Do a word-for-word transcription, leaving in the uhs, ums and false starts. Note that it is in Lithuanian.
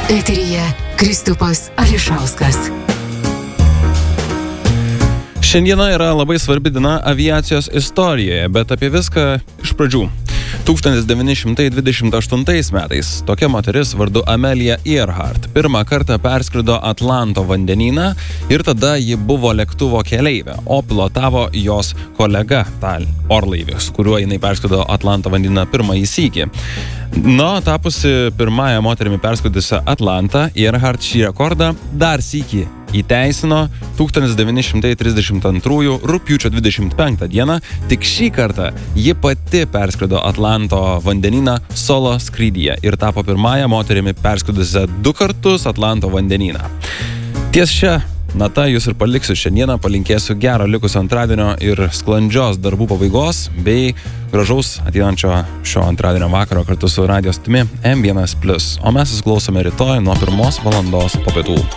Eteryje Kristupas Ališauskas. Šiandiena yra labai svarbi diena aviacijos istorijoje, bet apie viską iš pradžių. tūkstantis devyni šimtai dvidešimt aštuntais metais tokia moteris vardu Amelia Earhart pirmą kartą perskrido Atlanto vandenyną ir tada ji buvo lėktuvo keleivė, o pilotavo jos kolega Tal orlaivį, su kuriuo jinai perskrido Atlanto vandenyną pirmąjį sykį. Na, tapusi pirmąją moterimi perskridusią Atlantą, Earhart šį rekordą dar sykį įteisino tūkstantis devyni šimtai trisdešimt antrųjų rugpjūčio dvidešimt penktą dieną, tik šį kartą ji pati perskrido Atlanto vandenyną solo skrydyje ir tapo pirmąją moterimi perskridusią du kartus Atlanto vandenyną. Ties šią natą jūs ir paliksiu šiandieną, palinkėsiu gero likusio antradienio ir sklandžios darbų pabaigos bei gražaus ateinančio šio antradienio vakaro kartu su radijo stotimi M vienas plius. O mes susiklausome rytoj nuo pirmos valandos po pietų.